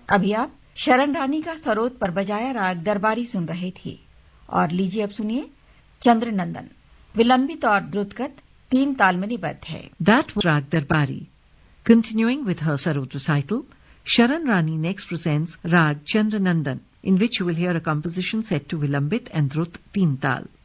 अभी आप शरण रानी का सरोद पर बजाया राग दरबारी सुन रहे थे। और लीजिए अब सुनिए चंद्रनंदन, विलंबित और द्रुतगत 3 ताल में निबद्ध है। That was Rag Darbari. Continuing with her Sarod recital, Sharan Rani next presents Rag Chandranandan, in which you will hear a composition set to Vilambit and Drut 3 Tal.